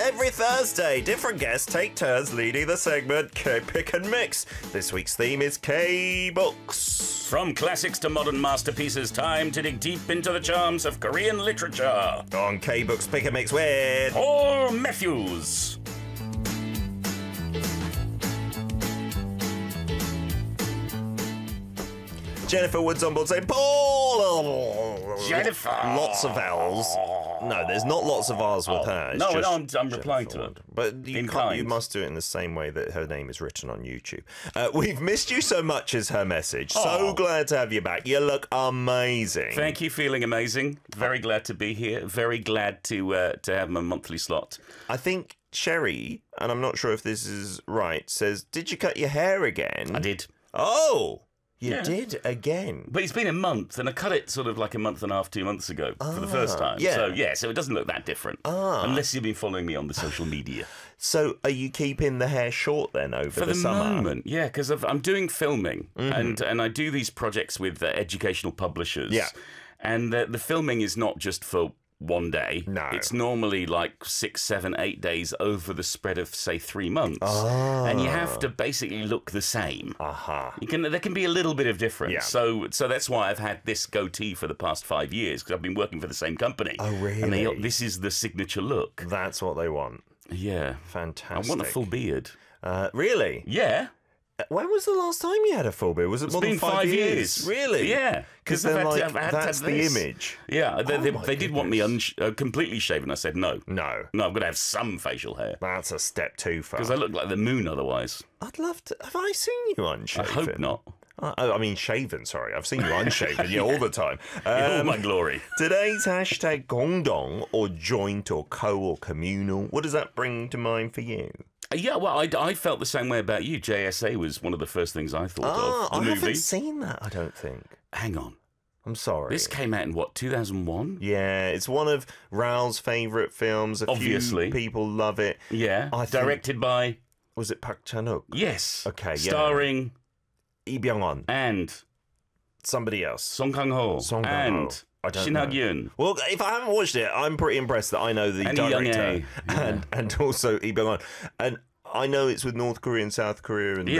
Every Thursday, different guests take turns leading the segment Pick and Mix. This week's theme is K-Books. From classics to modern masterpieces, time to dig deep into the charms of Korean literature. On K-Books Pick and Mix with Paul Matthews. Jennifer Woods on board saying, Paul! Jennifer! Lots of L's. No, there's not lots of R's with her. It's just I'm replying to her. But you must do it in the same way that her name is written on YouTube. We've missed you so much is her message. So glad to have you back. You look amazing. Thank you, feeling amazing. Very glad to be here. Very glad to have my monthly slot. I think Sherry, and I'm not sure if this is right, says, did you cut your hair again? I did. Oh! You did again. But it's been a month, and I cut it sort of like a month and a half, 2 months ago for the first time. Yeah. So it doesn't look that different. Unless you've been following me on the social media. So are you keeping the hair short then over the summer? For the moment, yeah, because I'm doing filming, and I do these projects with educational publishers. Yeah. And the filming is not just for one day. No. It's normally like 6, 7, 8 days over the spread of, say, 3 months. And you have to basically look the same. There can be a little bit of difference. Yeah. So that's why I've had this goatee for the past 5 years, because I've been working for the same company. Oh, really? And this is the signature look. That's what they want. Yeah. Fantastic. I want a full beard. Really? Yeah. When was the last time you had a full beard? Was it more than 5 years? Really? Yeah. Because that's the image. Yeah. They did want me completely shaven. I said no. No, I'm going to have some facial hair. that's a step too far. Because I look like the moon otherwise. I'd love to. Have I seen you unshaven? I hope not. I mean, shaven, sorry. I've seen you unshaven, all the time. In all my glory. Today's hashtag Gongdong, or joint, or co, or communal. What does that bring to mind for you? Yeah, well, I felt the same way about you. JSA was one of the first things I thought of. The I movie. haven't seen that, I don't think. Hang on. I'm sorry. This came out in, 2001? Yeah, it's one of Raoul's favourite films. Obviously. Few people love it. Yeah. Directed by... Was it Park Chan-wook? Yes. Okay, yeah. Starring... Lee Byung-hun. And... Somebody else. Song Kang-ho. And... Shin Ha-gyun. Well, if I haven't watched it, I'm pretty impressed that I know the and director and also Lee Byung-hun. And I know it's with North Korea and South Korea and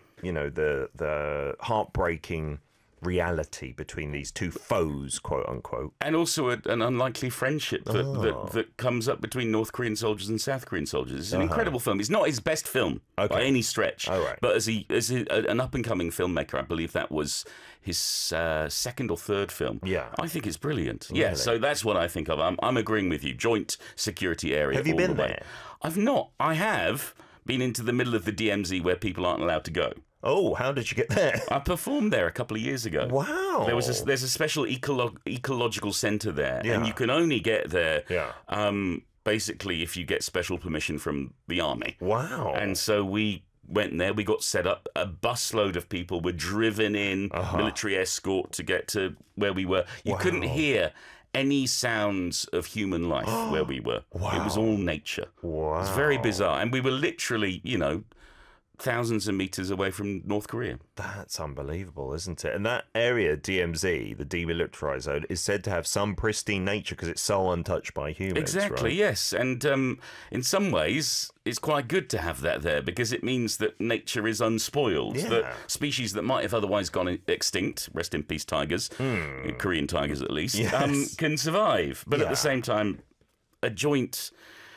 the heartbreaking reality between these two foes, quote unquote. And also an unlikely friendship that comes up between North Korean soldiers and South Korean soldiers. It's an incredible film. It's not his best film by any stretch. Right. But as an up-and-coming filmmaker, I believe that was his second or third film. Yeah. I think it's brilliant. Really? Yeah, so that's what I think of. I'm agreeing with you. Joint security area. Have you been there? I've not. I have been into the middle of the DMZ where people aren't allowed to go. Oh, how did you get there? I performed there a couple of years ago. Wow. There's a special ecological centre there, and you can only get there basically if you get special permission from the army. Wow. And so we went there, we got set up, a busload of people were driven in, military escort to get to where we were. You couldn't hear any sounds of human life where we were. Wow. It was all nature. Wow. It was very bizarre. And we were literally, thousands of meters away from North Korea. That's unbelievable, isn't it? And that area, DMZ, the demilitarized zone, is said to have some pristine nature because it's so untouched by humans. Exactly, right? yes. And in some ways, it's quite good to have that there because it means that nature is unspoiled. Yeah. That species that might have otherwise gone extinct, rest in peace tigers, Korean tigers at least, can survive. But at the same time, a joint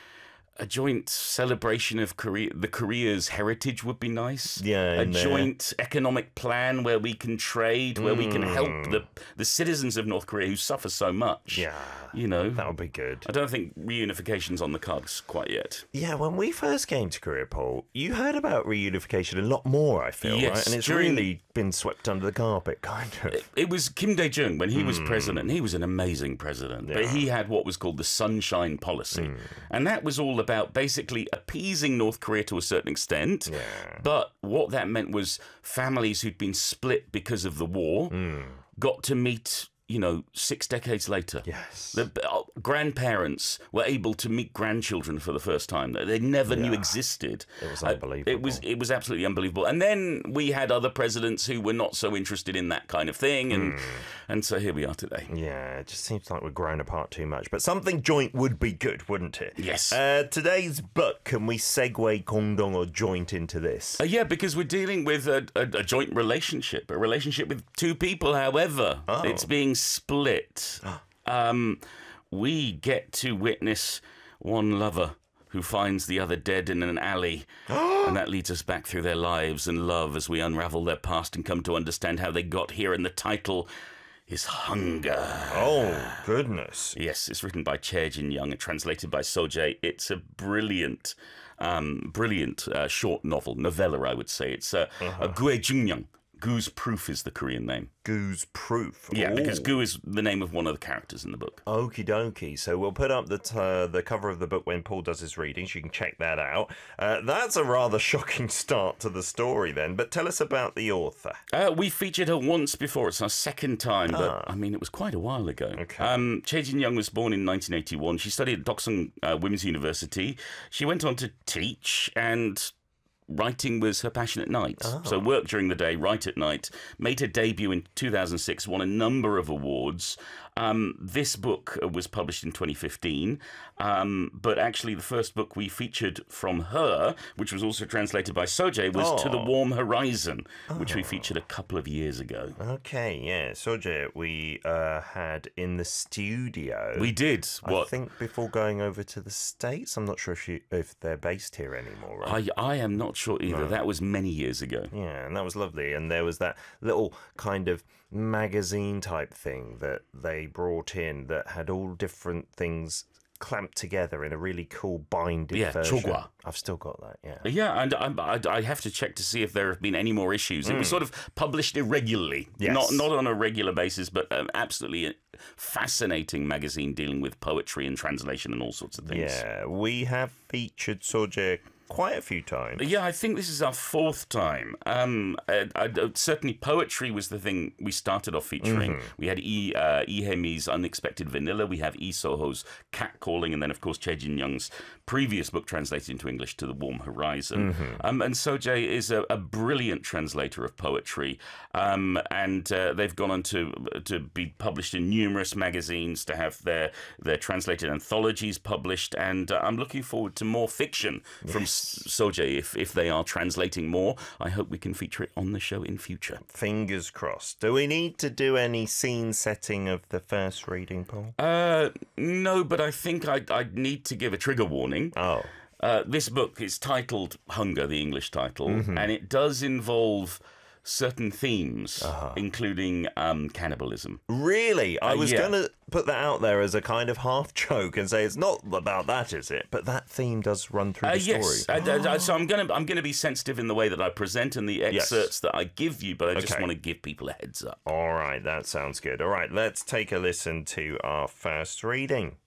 celebration of Korea's heritage would be nice. Yeah, a joint economic plan where we can trade, where we can help the citizens of North Korea who suffer so much. Yeah, that would be good. I don't think reunification's on the cards quite yet. Yeah, when we first came to Korea, Paul, you heard about reunification a lot more, I feel, right? And it's really been swept under the carpet, kind of. It was Kim Dae-jung when he was president. He was an amazing president, but he had what was called the Sunshine Policy, and that was all about basically appeasing North Korea to a certain extent. Yeah. But what that meant was families who'd been split because of the war got to meet you know, 6 decades later. Yes. The grandparents were able to meet grandchildren for the first time that they never knew existed. It was unbelievable. It was absolutely unbelievable. And then we had other presidents who were not so interested in that kind of thing, and so here we are today. Yeah, it just seems like we're growing apart too much. But something joint would be good, wouldn't it? Yes. Today's book, can we segue Kongdong or joint into this? Yeah, because we're dealing with a joint relationship, a relationship with two people. However, it's being split. We get to witness one lover who finds the other dead in an alley, and that leads us back through their lives and love as we unravel their past and come to understand how they got here. And the title is Hunger. Oh, goodness. Yes, it's written by Chae Jin-young and translated by Jae. It's a brilliant short novella, I would say. It's Gue Jung-young. Gu's Proof is the Korean name. Gu's Proof. Yeah, because Gu is the name of one of the characters in the book. Okie dokie. So we'll put up the cover of the book when Paul does his reading, so you can check that out. That's a rather shocking start to the story then, but tell us about the author. We featured her once before. It's our second time, but I mean, it was quite a while ago. Okay. Chae Jin-young was born in 1981. She studied at Dokseong Women's University. She went on to teach, and writing was her passion at night. So work during the day, write at night. Made her debut in 2006, won a number of awards. This book was published in 2015, but actually the first book we featured from her, which was also translated by Jae, was To the Warm Horizon, which we featured a couple of years ago. Okay, yeah. Jae, we had in the studio. We did. I think before going over to the States. I'm not sure if they're based here anymore. Right? I am not sure either. No. That was many years ago. Yeah, and that was lovely. And there was that little kind of magazine type thing that they brought in that had all different things clamped together in a really cool binded version. Chogwa. I've still got that, yeah. Yeah, and I have to check to see if there have been any more issues. It was sort of published irregularly. Yes. Not on a regular basis, but absolutely a fascinating magazine dealing with poetry and translation and all sorts of things. Yeah, we have featured Jae quite a few times. Yeah, I think this is our fourth time. Certainly poetry was the thing we started off featuring. We had Lee Hae-mi's Unexpected Vanilla, we have Lee So-ho's Catcalling, and then of course Chae Jin-young's previous book translated into English, To the Warm Horizon. And Jae is a brilliant translator of poetry, and they've gone on to be published in numerous magazines, to have their translated anthologies published, and I'm looking forward to more fiction from Jae. If they are translating more, I hope we can feature it on the show in future. Fingers crossed. Do we need to do any scene setting of the first reading, Paul? No, but I think I need to give a trigger warning. This book is titled Hunger, the English title, and it does involve certain themes, including cannibalism. Really? I was going to put that out there as a kind of half joke and say it's not about that, is it? But that theme does run through the story. Yes. So I'm going to be sensitive in the way that I present and the excerpts that I give you, but I just want to give people a heads up. All right, that sounds good. All right, let's take a listen to our first reading.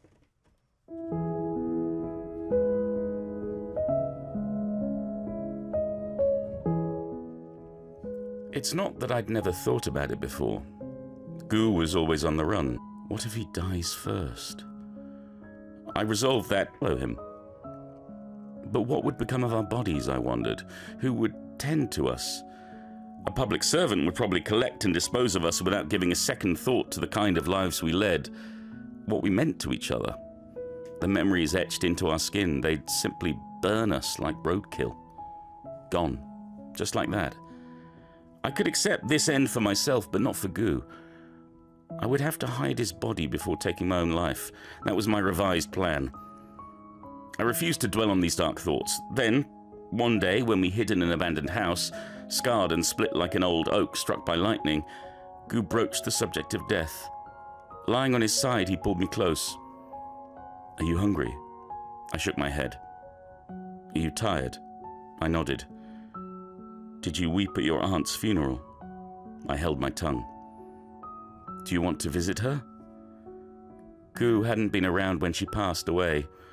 It's not that I'd never thought about it before. Gu was always on the run. What if he dies first? I resolved that, follow him. But what would become of our bodies, I wondered? Who would tend to us? A public servant would probably collect and dispose of us without giving a second thought to the kind of lives we led, what we meant to each other. The memories etched into our skin, they'd simply burn us like roadkill. Gone. Just like that. I could accept this end for myself, but not for Gu. I would have to hide his body before taking my own life. That was my revised plan. I refused to dwell on these dark thoughts. Then, one day, when we hid in an abandoned house, scarred and split like an old oak struck by lightning, Gu broached the subject of death. Lying on his side, he pulled me close. Are you hungry? I shook my head. Are you tired? I nodded. Did you weep at your aunt's funeral? I held my tongue. Do you want to visit her? Gu hadn't been around when she passed away.